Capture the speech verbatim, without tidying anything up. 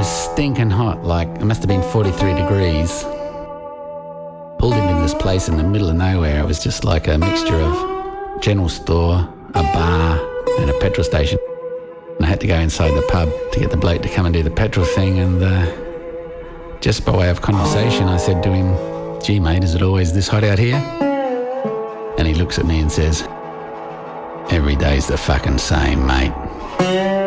was stinking hot, like it must have been forty-three degrees. Pulled into this place in the middle of nowhere. It was just like a mixture of general store, a bar and a petrol station. And I had to go inside the pub to get the bloke to come and do the petrol thing, and uh, just by way of conversation I said to him, "Gee mate, is it always this hot out here?" And he looks at me and says, "Every day's the fucking same, mate."